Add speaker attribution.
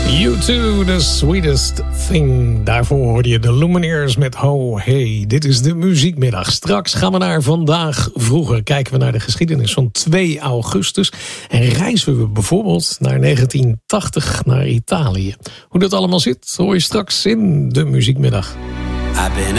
Speaker 1: U2, The Sweetest Thing. Daarvoor hoorde je de Lumineers met Ho Hey. Dit is de Muziekmiddag. Straks gaan we naar vandaag vroeger. Kijken we naar de geschiedenis van 2 augustus. En reizen we bijvoorbeeld naar 1980 naar Italië. Hoe dat allemaal zit, hoor je straks in de Muziekmiddag.